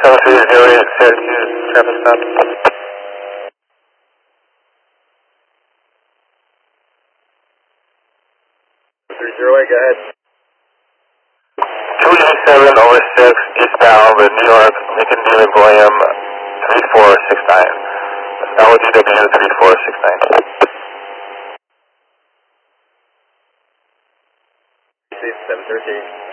7308 Syracuse, traffic stop. 308, go ahead. 287 over 6, eastbound with New York, Lincoln Demon William 3469. LGW 3469. 713.